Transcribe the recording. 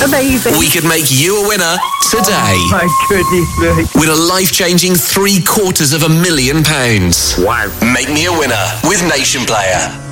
Amazing. We could make you a winner today. Oh, my goodness me. Win a life-changing £750,000. Wow. Make me a winner with Nation Player.